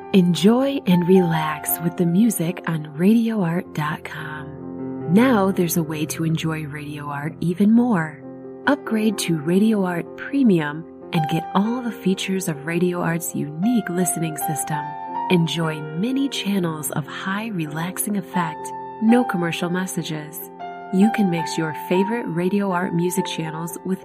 Enjoy and relax with the music on RadioArt.com. Now there's a way to enjoy Radio Art even more. Upgrade to Radio Art Premium and get all the features of Radio Art's unique listening system. Enjoy many channels of high relaxing effect, no commercial messages. You can mix your favorite Radio Art music channels with